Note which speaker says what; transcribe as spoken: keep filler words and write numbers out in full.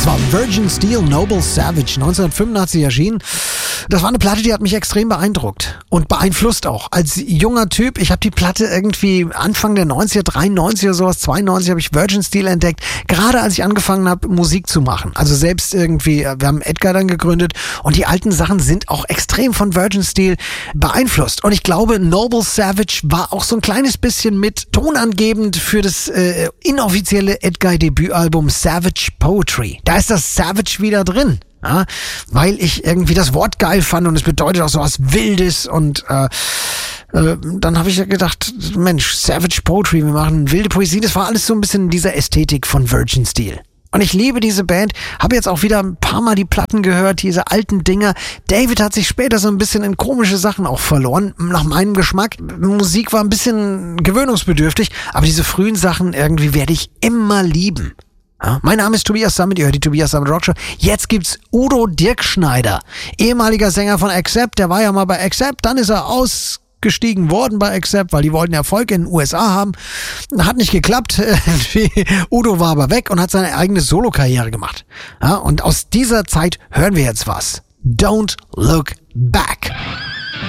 Speaker 1: Das war Virgin Steel Noble Savage, neunzehnhundertfünfundachtzig erschienen. Das war eine Platte, die hat mich extrem beeindruckt und beeinflusst auch. Als junger Typ, ich habe die Platte irgendwie Anfang der neunziger, dreiundneunzig oder sowas, zweiundneunzig habe ich Virgin Steel entdeckt. Gerade als ich angefangen habe, Musik zu machen. Also selbst irgendwie, wir haben Edgar dann gegründet und die alten Sachen sind auch extrem von Virgin Steel beeinflusst. Und ich glaube, Noble Savage war auch so ein kleines bisschen mit tonangebend für das äh, inoffizielle Edguy-Debütalbum Savage Poetry. Da ist das Savage wieder drin. Ja, weil ich irgendwie das Wort geil fand und es bedeutet auch so was Wildes und äh, äh, dann habe ich ja gedacht, Mensch, Savage Poetry, wir machen wilde Poesie, das war alles so ein bisschen in dieser Ästhetik von Virgin Steel. Und ich liebe diese Band, habe jetzt auch wieder ein paar Mal die Platten gehört, diese alten Dinger. David hat sich später so ein bisschen in komische Sachen auch verloren, nach meinem Geschmack. Musik war ein bisschen gewöhnungsbedürftig, aber diese frühen Sachen irgendwie werde ich immer lieben. Ja, mein Name ist Tobias Sammet, ihr hört die Tobias Sammet Rockshow. Jetzt gibt's Udo Dirkschneider, ehemaliger Sänger von Accept, der war ja mal bei Accept, dann ist er ausgestiegen worden bei Accept, weil die wollten Erfolg in den U S A haben. Hat nicht geklappt, Udo war aber weg und hat seine eigene Solokarriere gemacht. Ja, und aus dieser Zeit hören wir jetzt was. Don't Look Back.